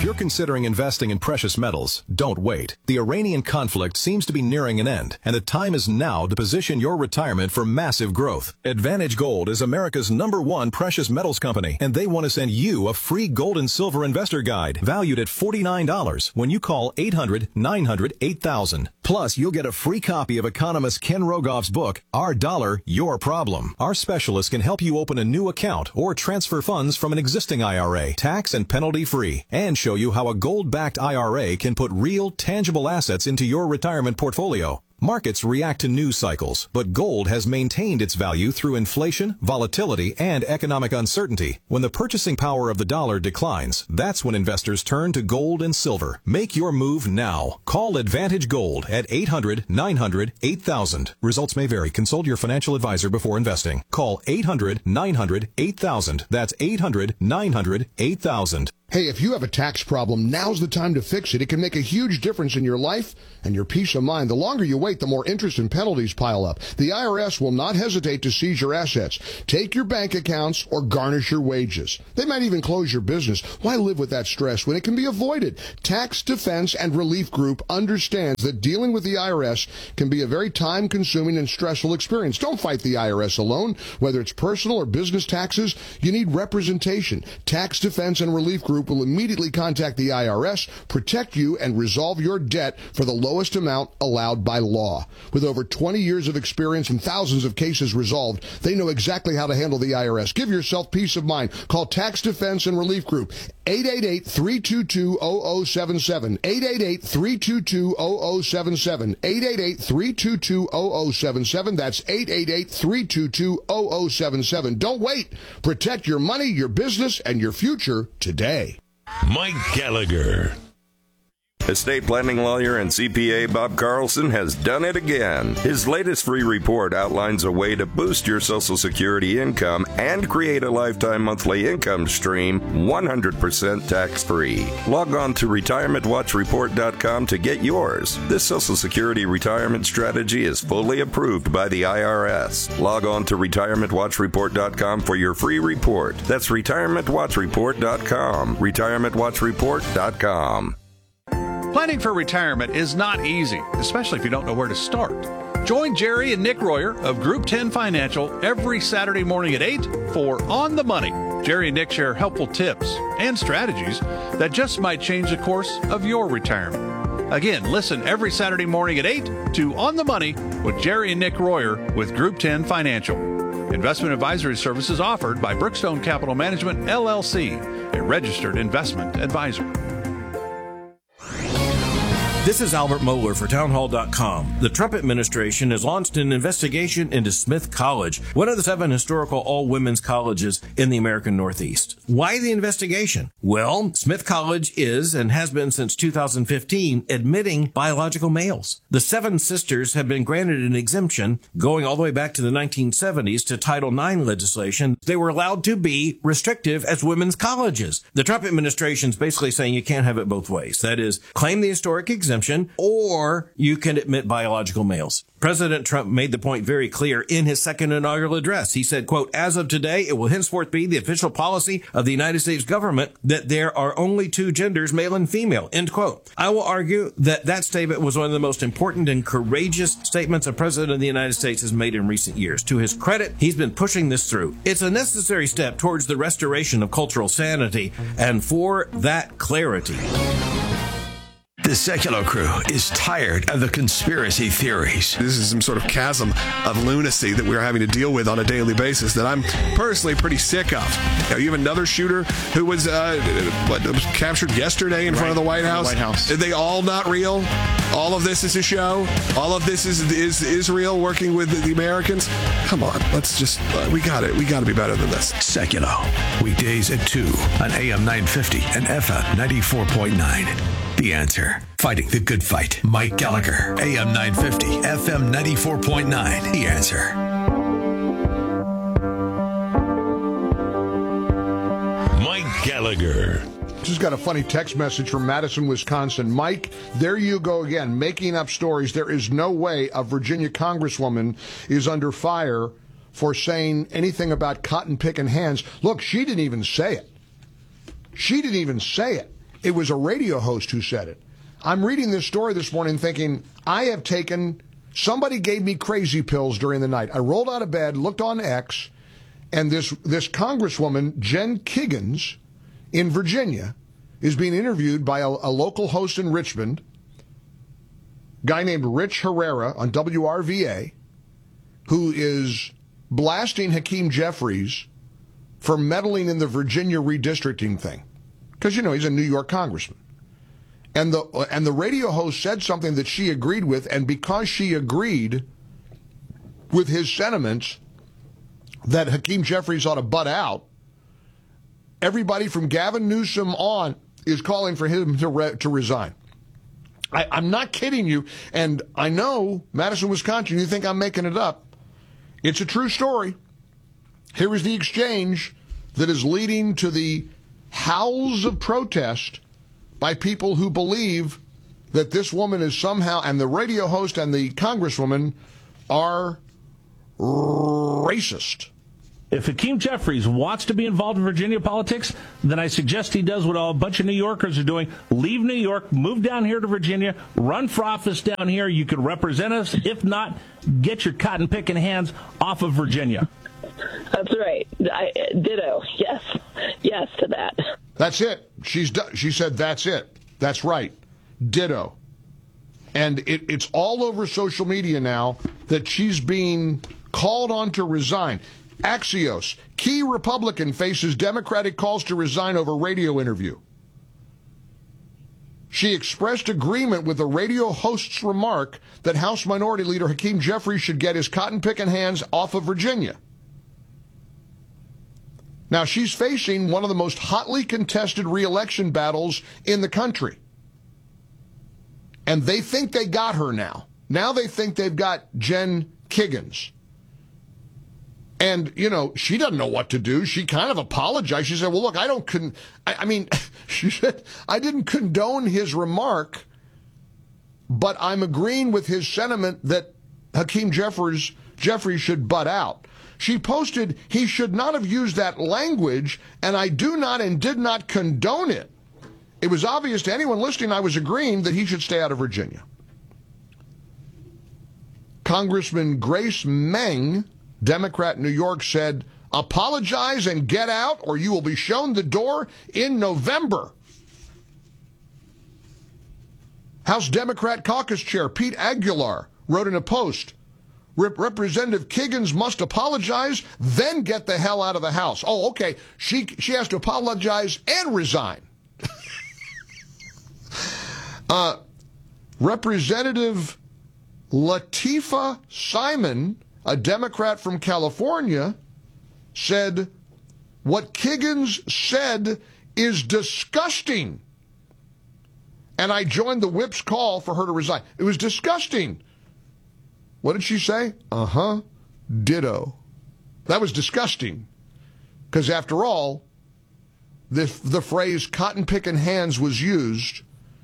you're considering investing in precious metals, don't wait. The Iranian conflict seems to be nearing an end, and the time is now to position your retirement for massive growth. Advantage Gold is America's #1 precious metals company, and they want to send you a free gold and silver investor guide valued at $49 when you call 800-900-8000. Plus, you'll get a free copy of economist Ken Rogoff's book, Our Dollar, Your Problem. Our specialists can help you open a new account or transfer funds from an existing IRA, tax and penalty-free, and show you how a gold-backed IRA can put real, tangible assets into your retirement portfolio. Markets react to news cycles, but gold has maintained its value through inflation, volatility, and economic uncertainty. When the purchasing power of the dollar declines, that's when investors turn to gold and silver. Make your move now. Call Advantage Gold at 800-900-8000. Results may vary. Consult your financial advisor before investing. Call 800-900-8000. That's 800-900-8000. Hey, if you have a tax problem, now's the time to fix it. It can make a huge difference in your life and your peace of mind. The longer you wait, the more interest and penalties pile up. The IRS will not hesitate to seize your assets, take your bank accounts, or garnish your wages. They might even close your business. Why live with that stress when it can be avoided? Tax Defense and Relief Group understands that dealing with the IRS can be a very time-consuming and stressful experience. Don't fight the IRS alone. Whether it's personal or business taxes, you need representation. Tax Defense and Relief Group will immediately contact the IRS, protect you, and resolve your debt for the lowest amount allowed by law. With over 20 years of experience and thousands of cases resolved, they know exactly how to handle the IRS. Give yourself peace of mind. Call Tax Defense and Relief Group, 888-322-0077, 888-322-0077, 888-322-0077. That's 888-322-0077. Don't wait. Protect your money, your business, and your future today. Mike Gallagher. Estate planning lawyer and CPA Bob Carlson has done it again. His latest free report outlines a way to boost your Social Security income and create a lifetime monthly income stream 100% tax-free. Log on to retirementwatchreport.com to get yours. This Social Security retirement strategy is fully approved by the IRS. Log on to retirementwatchreport.com for your free report. That's retirementwatchreport.com. retirementwatchreport.com. Planning for retirement is not easy, especially if you don't know where to start. Join Jerry and Nick Royer of Group 10 Financial every Saturday morning at 8 for On the Money. Jerry and Nick share helpful tips and strategies that just might change the course of your retirement. Again, listen every Saturday morning at 8 to On the Money with Jerry and Nick Royer with Group 10 Financial. Investment advisory services offered by Brookstone Capital Management, LLC, a registered investment advisor. This is Albert Mohler for Townhall.com. The Trump administration has launched an investigation into Smith College, one of the 7 historical all-women's colleges in the American Northeast. Why the investigation? Well, Smith College is, and has been since 2015, admitting biological males. The 7 sisters have been granted an exemption going all the way back to the 1970s to Title IX legislation. They were allowed to be restrictive as women's colleges. The Trump administration is basically saying you can't have it both ways. That is, claim the historic exemption, or you can admit biological males. President Trump made the point very clear in his second inaugural address. He said, quote, "As of today, it will henceforth be the official policy of the United States government that there are only 2 genders, male and female," end quote. I will argue that that statement was one of the most important and courageous statements a president of the United States has made in recent years. To his credit, he's been pushing this through. It's a necessary step towards the restoration of cultural sanity, and for that clarity. The Secular Crew is tired of the conspiracy theories. This is some sort of chasm of lunacy that we're having to deal with on a daily basis that I'm personally pretty sick of. Now, you have another shooter who was captured yesterday in front of the White House. Are they all not real? All of this is a show? All of this is Israel working with the Americans? Come on, let's just, we got to be better than this. Secular, weekdays at 2 on AM 950 and FM 94.9. The Answer. Fighting the good fight. Mike Gallagher. AM 950, FM 94.9. The Answer. Mike Gallagher. Just got a funny text message from Madison, Wisconsin. Mike, there you go again, making up stories. There is no way a Virginia congresswoman is under fire for saying anything about cotton picking hands. Look, she didn't even say it. She didn't even say it. It was a radio host who said it. I'm reading this story this morning thinking, somebody gave me crazy pills during the night. I rolled out of bed, looked on X, and this Congresswoman, Jen Kiggans, in Virginia, is being interviewed by a local host in Richmond, guy named Rich Herrera on WRVA, who is blasting Hakeem Jeffries for meddling in the Virginia redistricting thing. Because, he's a New York congressman. And the radio host said something that she agreed with, and because she agreed with his sentiments that Hakeem Jeffries ought to butt out, everybody from Gavin Newsom on is calling for him to resign. I'm not kidding you, and I know, Madison, Wisconsin, you think I'm making it up. It's a true story. Here is the exchange that is leading to the howls of protest by people who believe that this woman is somehow, and the radio host and the congresswoman are racist. If Hakeem Jeffries wants to be involved in Virginia politics, then I suggest he does what a bunch of New Yorkers are doing. Leave New York, move down here to Virginia, run for office down here. You can represent us. If not, get your cotton-picking hands off of Virginia. That's right. Ditto. Yes to that. That's it. She said that's it. That's right. Ditto. And it's all over social media now that she's being called on to resign. Axios, key Republican faces Democratic calls to resign over radio interview. She expressed agreement with the radio host's remark that House Minority Leader Hakeem Jeffries should get his cotton-picking hands off of Virginia. Now, she's facing one of the most hotly contested re-election battles in the country. And they think they got her now. Now they think they've got Jen Kiggans. And, she doesn't know what to do. She kind of apologized. She said, well, look, she said, I didn't condone his remark, but I'm agreeing with his sentiment that Hakeem Jeffries should butt out. She posted, he should not have used that language, and I do not and did not condone it. It was obvious to anyone listening I was agreeing that he should stay out of Virginia. Congressman Grace Meng, Democrat in New York, said, apologize and get out or you will be shown the door in November. House Democrat Caucus Chair Pete Aguilar wrote in a post, Representative Kiggans must apologize, then get the hell out of the House. Oh, okay. She has to apologize and resign. Representative Latifah Simon, a Democrat from California, said, what Kiggans said is disgusting. And I joined the whip's call for her to resign. It was disgusting. What did she say? Ditto. That was disgusting. Because after all, the phrase cotton-picking hands was used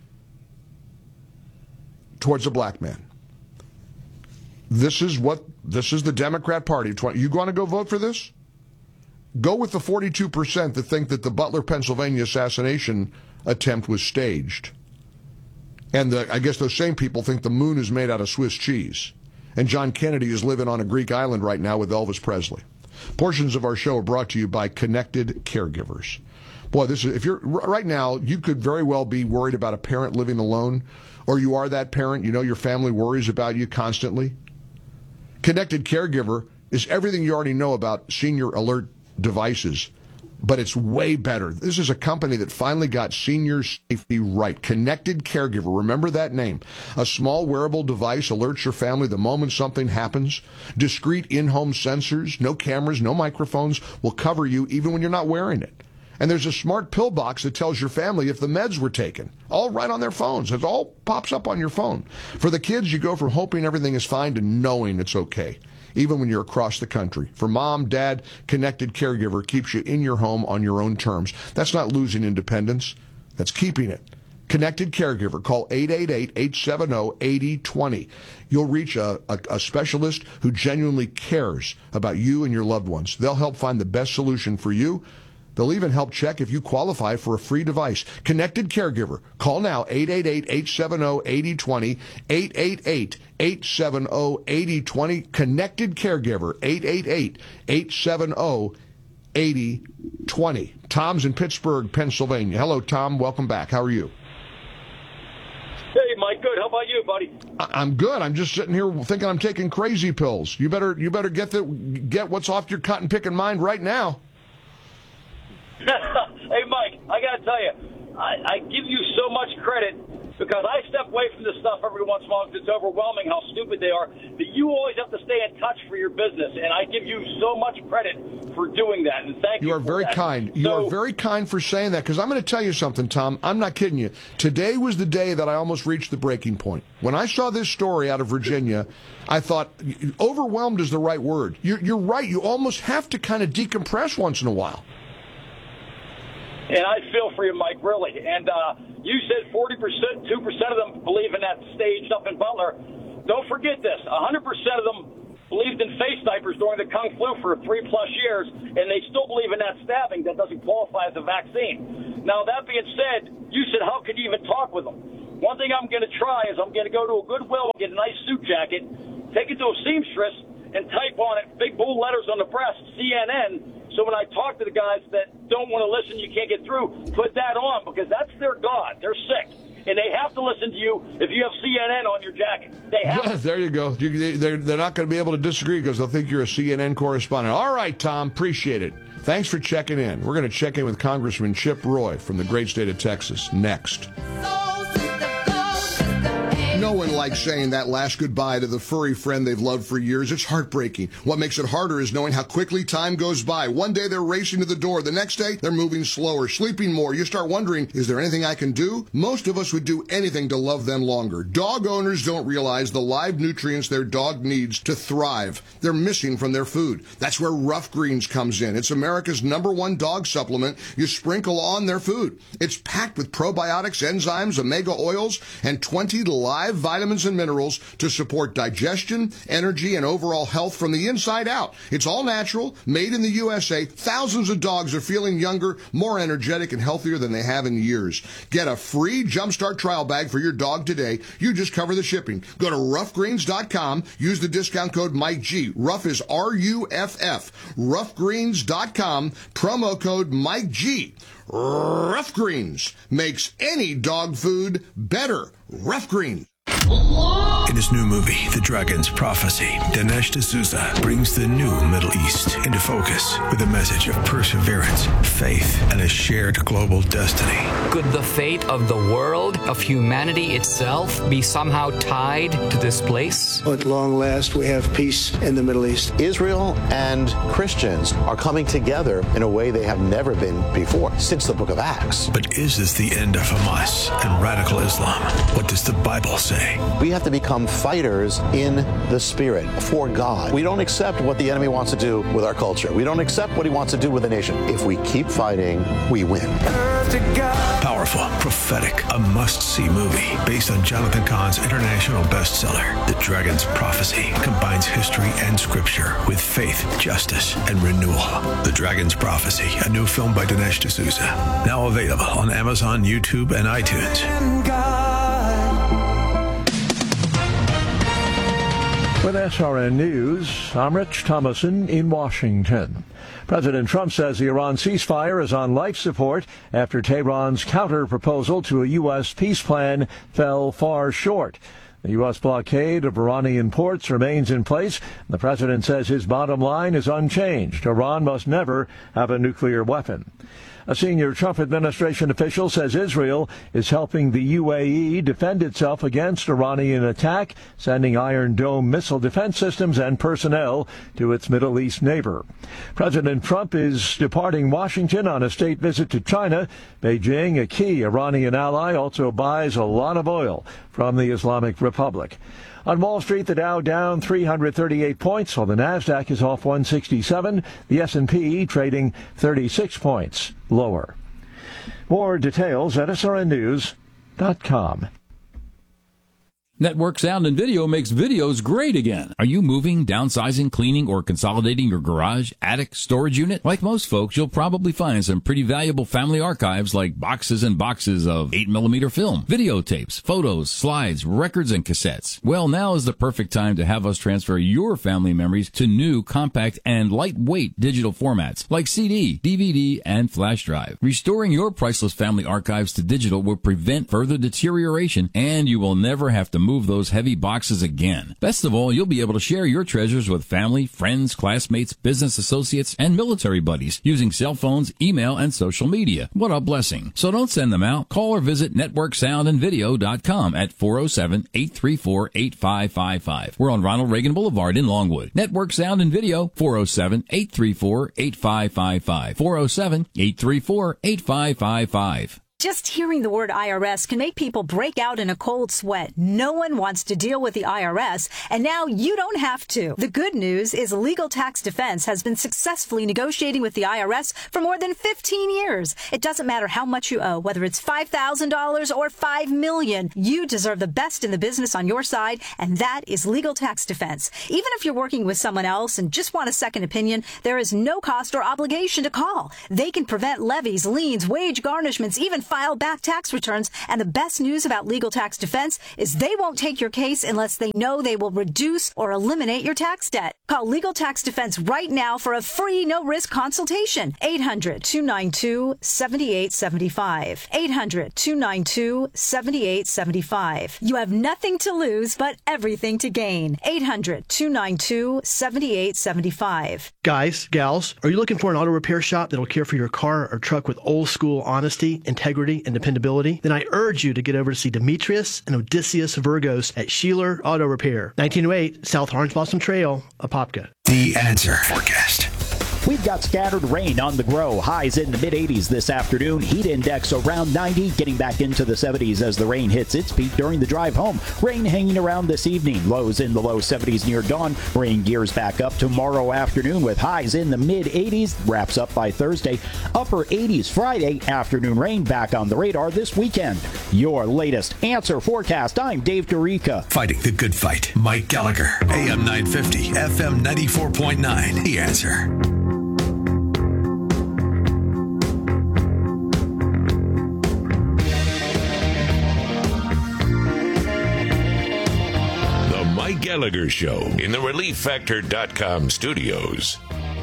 towards a black man. This is the Democrat Party. You want to go vote for this? Go with the 42% that think that the Butler, Pennsylvania assassination attempt was staged. And I guess those same people think the moon is made out of Swiss cheese. And John Kennedy is living on a Greek island right now with Elvis Presley. Portions of our show are brought to you by Connected Caregivers. Boy, if you're right now, you could very well be worried about a parent living alone, or you are that parent, your family worries about you constantly. Connected Caregiver is everything you already know about senior alert devices, but it's way better. This is a company that finally got senior safety right. Connected Caregiver. Remember that name. A small wearable device alerts your family the moment something happens. Discrete in-home sensors, no cameras, no microphones, will cover you even when you're not wearing it. And there's a smart pill box that tells your family if the meds were taken. All right on their phones. It all pops up on your phone. For the kids, you go from hoping everything is fine to knowing it's okay, even when you're across the country. For mom, dad, Connected Caregiver keeps you in your home on your own terms. That's not losing independence. That's keeping it. Connected Caregiver. Call 888-870-8020. You'll reach a specialist who genuinely cares about you and your loved ones. They'll help find the best solution for you They'll even help check if you qualify for a free device. Connected Caregiver. Call now, 888-870-8020, 888-870-8020. Connected Caregiver, 888-870-8020. Tom's in Pittsburgh, Pennsylvania. Hello, Tom. Welcome back. How are you? Hey, Mike. Good. How about you, buddy? I'm good. I'm just sitting here thinking I'm taking crazy pills. You better get what's off your cotton picking mind right now. Hey, Mike, I got to tell you, I give you so much credit because I step away from this stuff every once in a while because it's overwhelming how stupid they are. But you always have to stay in touch for your business, and I give you so much credit for doing that. And thank you. You are very kind. You are very kind for saying that because I'm going to tell you something, Tom. I'm not kidding you. Today was the day that I almost reached the breaking point. When I saw this story out of Virginia, I thought overwhelmed is the right word. You're right. You almost have to kind of decompress once in a while. And I feel for you, Mike, really. And you said 40%, 2% of them believe in that stage up in Butler. Don't forget this. 100% of them believed in face diapers during the Kung Flu for 3+ years, and they still believe in that stabbing that doesn't qualify as a vaccine. Now, that being said, you said, how could you even talk with them? One thing I'm going to try is I'm going to go to a Goodwill and get a nice suit jacket, take it to a seamstress, and type on it, big bold letters on the breast, CNN. So when I talk to the guys that don't want to listen, you can't get through, put that on because that's their God. They're sick. And they have to listen to you if you have CNN on your jacket. They have to. There you go. They're not going to be able to disagree because they'll think you're a CNN correspondent. All right, Tom, appreciate it. Thanks for checking in. We're going to check in with Congressman Chip Roy from the great state of Texas next. No one likes saying that last goodbye to the furry friend they've loved for years. It's heartbreaking. What makes it harder is knowing how quickly time goes by. One day they're racing to the door. The next day they're moving slower, sleeping more. You start wondering, is there anything I can do? Most of us would do anything to love them longer. Dog owners don't realize the live nutrients their dog needs to thrive. They're missing from their food. That's where Rough Greens comes in. It's America's #1 dog supplement you sprinkle on their food. It's packed with probiotics, enzymes, omega oils, and 20 live vitamins and minerals to support digestion, energy, and overall health from the inside out. It's all natural, made in the USA. Thousands of dogs are feeling younger, more energetic, and healthier than they have in years. Get a free Jumpstart trial bag for your dog today. You just cover the shipping. Go to roughgreens.com. Use the discount code MikeG. Rough is RUFF. Roughgreens.com. Promo code MikeG. Rough Greens makes any dog food better. Rough Greens. In his new movie, The Dragon's Prophecy, Dinesh D'Souza brings the new Middle East into focus with a message of perseverance, faith, and a shared global destiny. Could the fate of the world, of humanity itself, be somehow tied to this place? At long last, we have peace in the Middle East. Israel and Christians are coming together in a way they have never been before, since the book of Acts. But is this the end of Hamas and radical Islam? What does the Bible say? We have to become fighters in the spirit for God. We don't accept what the enemy wants to do with our culture. We don't accept what he wants to do with the nation. If we keep fighting, we win. Powerful, prophetic, a must-see movie based on Jonathan Cahn's international bestseller, The Dragon's Prophecy, combines history and scripture with faith, justice, and renewal. The Dragon's Prophecy, a new film by Dinesh D'Souza, now available on Amazon, YouTube, and iTunes. With SRN News, I'm Rich Thomason in Washington. President Trump says the Iran ceasefire is on life support after Tehran's counter-proposal to a U.S. peace plan fell far short. The U.S. blockade of Iranian ports remains in place. The president says his bottom line is unchanged. Iran must never have a nuclear weapon. A senior Trump administration official says Israel is helping the UAE defend itself against Iranian attack, sending Iron Dome missile defense systems and personnel to its Middle East neighbor. President Trump is departing Washington on a state visit to China. Beijing, a key Iranian ally, also buys a lot of oil from the Islamic Republic. On Wall Street, the Dow down 338 points, while the Nasdaq is off 167. The S&P trading 36 points lower. More details at srnnews.com. Network Sound and Video makes videos great again. Are you moving, downsizing, cleaning, or consolidating your garage, attic, storage unit? Like most folks, you'll probably find some pretty valuable family archives like boxes and boxes of 8mm film, videotapes, photos, slides, records, and cassettes. Well, now is the perfect time to have us transfer your family memories to new, compact, and lightweight digital formats like CD, DVD, and flash drive. Restoring your priceless family archives to digital will prevent further deterioration, and you will never have to move those heavy boxes again. Best of all, you'll be able to share your treasures with family, friends, classmates, business associates, and military buddies using cell phones, email, and social media. What a blessing. So don't send them out. Call or visit networksoundandvideo.com at 407-834-8555. We're on Ronald Reagan Boulevard in Longwood. Network Sound and Video, 407-834-8555. 407-834-8555. Just hearing the word IRS can make people break out in a cold sweat. No one wants to deal with the IRS, and now you don't have to. The good news is Legal Tax Defense has been successfully negotiating with the IRS for more than 15 years. It doesn't matter how much you owe, whether it's $5,000 or $5 million. You deserve the best in the business on your side, and that is Legal Tax Defense. Even if you're working with someone else and just want a second opinion, there is no cost or obligation to call. They can prevent levies, liens, wage garnishments, even file back tax returns, and the best news about Legal Tax Defense is they won't take your case unless they know they will reduce or eliminate your tax debt. Call Legal Tax Defense right now for a free no-risk consultation. 800-292-7875. 800-292-7875. You have nothing to lose but everything to gain. 800-292-7875. Guys, gals, are you looking for an auto repair shop that'll care for your car or truck with old school honesty, integrity, and dependability? Then I urge you to get over to see Demetrius and Odysseus Virgos at Sheeler Auto Repair, 1908 South Orange Blossom Trail, Apopka. The Answer Forecast. We've got scattered rain on the grow. Highs in the mid-80s this afternoon. Heat index around 90, getting back into the 70s as the rain hits its peak during the drive home. Rain hanging around this evening. Lows in the low 70s near dawn. Rain gears back up tomorrow afternoon with highs in the mid-80s. Wraps up by Thursday. Upper 80s Friday. Afternoon rain back on the radar this weekend. Your latest Answer Forecast. I'm Dave Dorica. Fighting the good fight. Mike Gallagher. AM 950, FM 94.9. The Answer. Mike Gallagher Show in the ReliefFactor.com studios.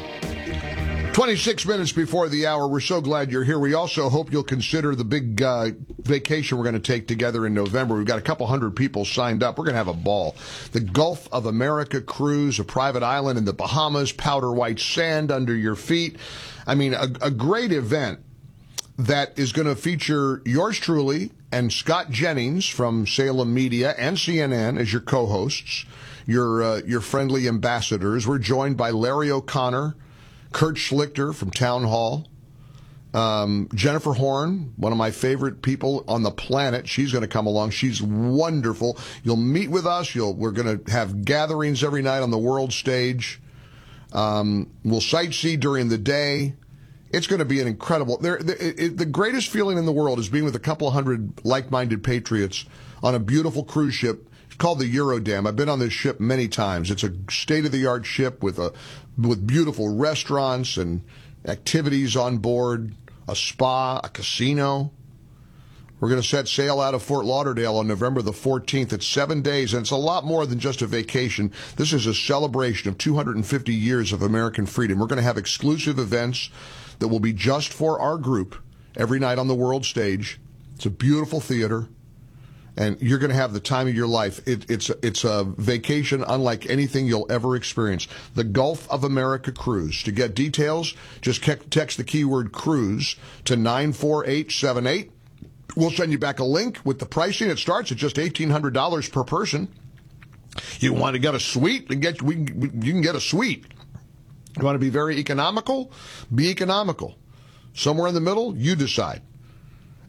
26 minutes before the hour. We're so glad you're here. We also hope you'll consider the big vacation we're going to take together in November. We've got a couple hundred people signed up. We're going to have a ball. The Gulf of America cruise, a private island in the Bahamas, powder white sand under your feet. I mean, a great event that is going to feature yours truly and Scott Jennings from Salem Media and CNN as your co-hosts, your friendly ambassadors. We're joined by Larry O'Connor, Kurt Schlichter from Town Hall, Jennifer Horn, one of my favorite people on the planet. She's going to come along. She's wonderful. You'll meet with us. We're going to have gatherings every night on the world stage. We'll sightsee during the day. It's going to be an incredible. The greatest feeling in the world is being with a couple hundred like-minded patriots on a beautiful cruise ship. It's called the Eurodam. I've been on this ship many times. It's a state-of-the-art ship with beautiful restaurants and activities on board, a spa, a casino. We're going to set sail out of Fort Lauderdale on November the 14th. It's 7 days, and it's a lot more than just a vacation. This is a celebration of 250 years of American freedom. We're going to have exclusive events that will be just for our group every night on the world stage. It's a beautiful theater, and you're going to have the time of your life. It's a vacation unlike anything you'll ever experience. The Gulf of America Cruise. To get details, just text the keyword cruise to 94878. We'll send you back a link with the pricing. It starts at just $1,800 per person. You want to get a suite? You can get a suite. You want to be very economical? Be economical. Somewhere in the middle, you decide.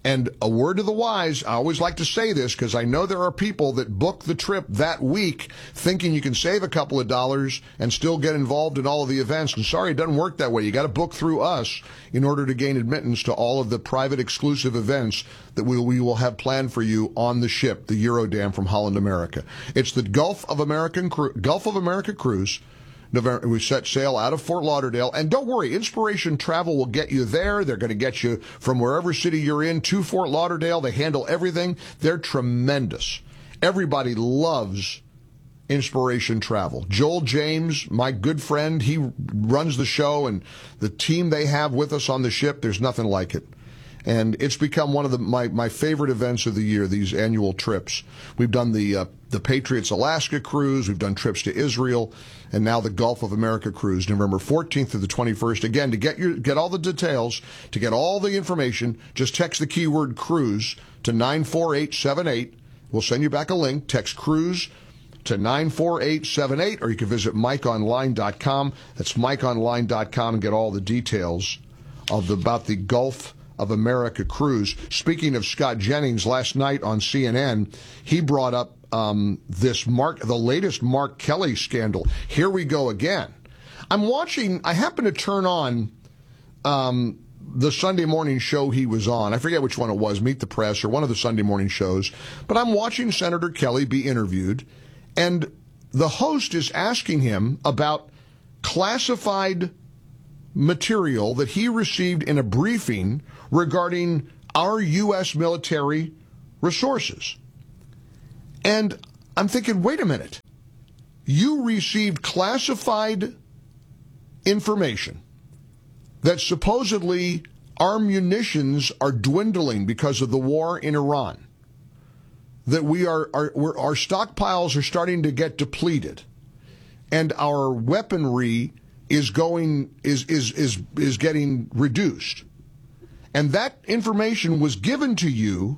And a word to the wise, I always like to say this because I know there are people that book the trip that week thinking you can save a couple of dollars and still get involved in all of the events. And sorry, it doesn't work that way. You got to book through us in order to gain admittance to all of the private exclusive events that we will have planned for you on the ship, the Eurodam from Holland America. It's the Gulf of America cruise. We set sail out of Fort Lauderdale. And don't worry, Inspiration Travel will get you there. They're going to get you from wherever city you're in to Fort Lauderdale. They handle everything. They're tremendous. Everybody loves Inspiration Travel. Joel James, my good friend, he runs the show, and the team they have with us on the ship, there's nothing like it. And it's become one of my favorite events of the year, these annual trips. We've done the Patriots Alaska cruise. We've done trips to Israel, and now the Gulf of America cruise, November 14th to the 21st. Again, to get all the details, to get all the information, just text the keyword cruise to 94878. We'll send you back a link. Text cruise to 94878, or you can visit MikeOnline.com. That's MikeOnline.com, and get all the details about the Gulf of America cruise. Speaking of Scott Jennings, last night on CNN, he brought up the latest Mark Kelly scandal. Here we go again. I happen to turn on the Sunday morning show he was on. I forget which one it was, Meet the Press or one of the Sunday morning shows. But I'm watching Senator Kelly be interviewed, and the host is asking him about classified material that he received in a briefing regarding our U.S. military resources. And I'm thinking, wait a minute. You received classified information that supposedly our munitions are dwindling because of the war in Iran, that our stockpiles are starting to get depleted, and our weaponry is getting reduced. And that information was given to you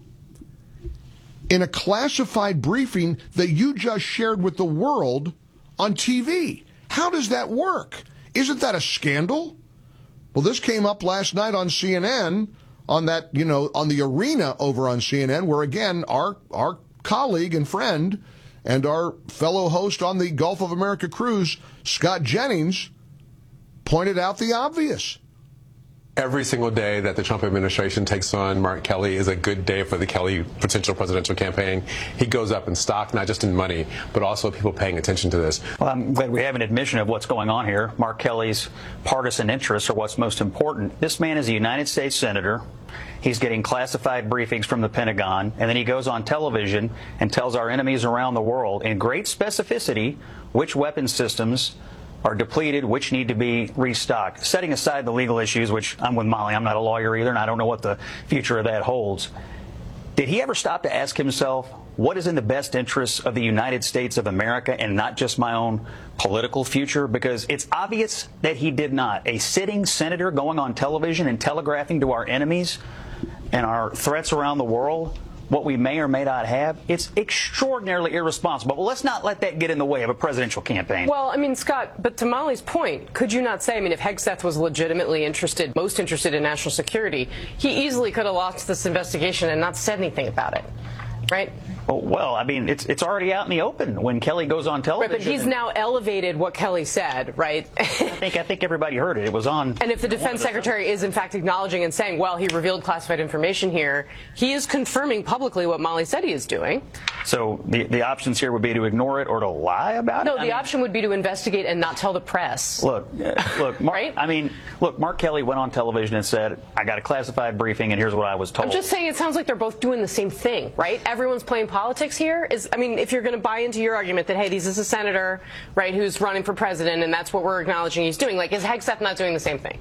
in a classified briefing that you just shared with the world on TV. How does that work? Isn't that a scandal? Well, this came up last night on CNN, on the arena over on CNN, where again, our colleague and friend and our fellow host on the Gulf of America cruise, Scott Jennings, pointed out the obvious. Every single day that the Trump administration takes on Mark Kelly is a good day for the Kelly potential presidential campaign. He goes up in stock, not just in money, but also people paying attention to this. Well, I'm glad we have an admission of what's going on here. Mark Kelly's partisan interests are what's most important. This man is a United States senator. He's getting classified briefings from the Pentagon, and then he goes on television and tells our enemies around the world in great specificity which weapon systems are depleted, which need to be restocked. Setting aside the legal issues, which I'm with Molly, I'm not a lawyer either, and I don't know what the future of that holds. Did he ever stop to ask himself, what is in the best interests of the United States of America and not just my own political future? Because it's obvious that he did not. A sitting senator going on television and telegraphing to our enemies and our threats around the world what we may or may not have, it's extraordinarily irresponsible. But let's not let that get in the way of a presidential campaign. Well, I mean, Scott, but to Molly's point, could you not say, I mean, if Hegseth was legitimately most interested in national security, he easily could have lost this investigation and not said anything about it, right? Well, I mean, it's already out in the open when Kelly goes on television. Right, but he's now elevated what Kelly said, right? I think everybody heard it. It was on. And if the defense secretary is in fact acknowledging and saying, well, he revealed classified information here, he is confirming publicly what Molly said he is doing. So the options here would be to ignore it or to lie about it? No, the option would be to investigate and not tell the press. Look, Mark, right? I mean, look, Mark Kelly went on television and said, I got a classified briefing and here's what I was told. I'm just saying it sounds like they're both doing the same thing, right? Everyone's playing politics here. I mean, if you're going to buy into your argument that, hey, this is a senator, right, who's running for president, and that's what we're acknowledging he's doing, like, is Hegseth not doing the same thing?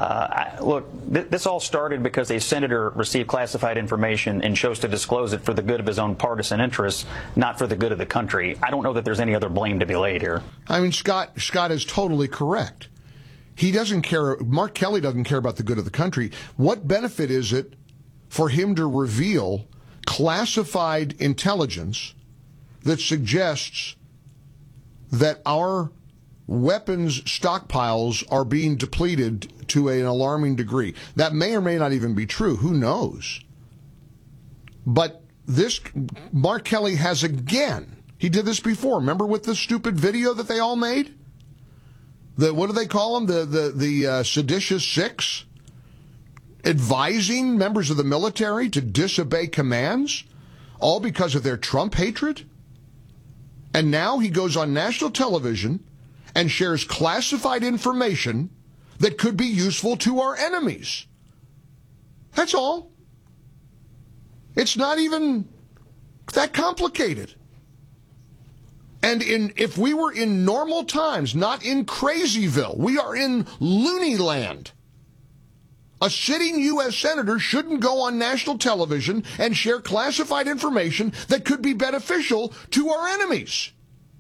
Look, this all started because a senator received classified information and chose to disclose it for the good of his own partisan interests, not for the good of the country. I don't know that there's any other blame to be laid here. I mean, Scott is totally correct. He doesn't care. Mark Kelly doesn't care about the good of the country. What benefit is it for him to reveal classified intelligence that suggests that our weapons stockpiles are being depleted to an alarming degree? That may or may not even be true. Who knows? But this, Mark Kelly has again, he did this before. Remember with the stupid video that they all made? What do they call them? The seditious six? Advising members of the military to disobey commands? All because of their Trump hatred? And now he goes on national television and shares classified information that could be useful to our enemies. That's all. It's not even that complicated. And if we were in normal times, not in Crazyville, we are in loony land. A sitting U.S. senator shouldn't go on national television and share classified information that could be beneficial to our enemies.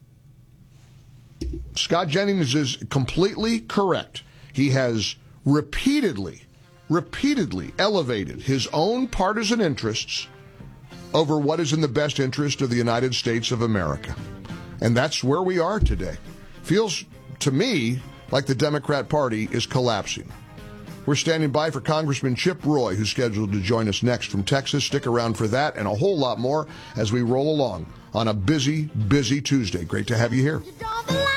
Scott Jennings is completely correct. He has repeatedly elevated his own partisan interests over what is in the best interest of the United States of America. And that's where we are today. Feels to me like the Democrat Party is collapsing. We're standing by for Congressman Chip Roy, who's scheduled to join us next from Texas. Stick around for that and a whole lot more as we roll along on a busy, busy Tuesday. Great to have you here.